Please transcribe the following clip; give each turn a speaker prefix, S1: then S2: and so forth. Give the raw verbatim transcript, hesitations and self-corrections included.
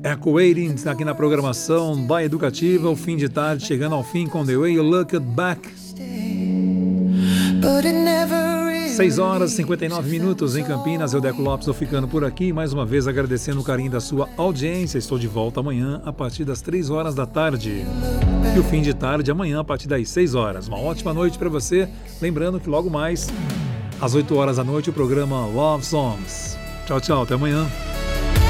S1: Echo Waiting aqui na programação da Educativa, o fim de tarde chegando ao fim com The Way You Look Back. seis horas e cinquenta e nove minutos em Campinas. Eu, Deco Lopes, estou ficando por aqui, mais uma vez agradecendo o carinho da sua audiência. Estou de volta amanhã a partir das três horas da tarde. E o fim de tarde amanhã a partir das seis horas. Uma ótima noite para você. Lembrando que logo mais, às oito horas da noite, o programa Love Songs. Tchau, tchau. Até amanhã.